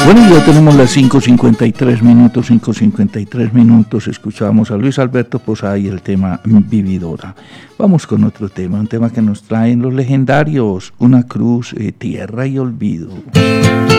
Bueno, ya tenemos las 5:53 minutos, escuchábamos a Luis Alberto Posada y el tema Vividora. Vamos con otro tema, un tema que nos traen los legendarios, Una cruz, tierra y olvido.